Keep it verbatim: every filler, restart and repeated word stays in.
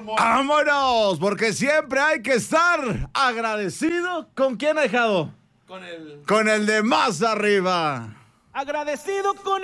rumor. ¡Vámonos! Porque siempre hay que estar agradecido. ¿Con quién ha dejado? Con el... Con el de más arriba. Agradecido con